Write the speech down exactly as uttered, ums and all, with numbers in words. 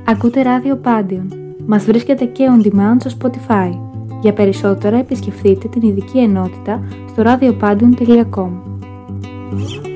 Ακούτε ράδιο Πάντιον. Μας βρίσκεται και on demand στο Spotify. Για περισσότερα επισκεφτείτε την ειδική ενότητα στο ραδιοπάντιον τελεία κομ.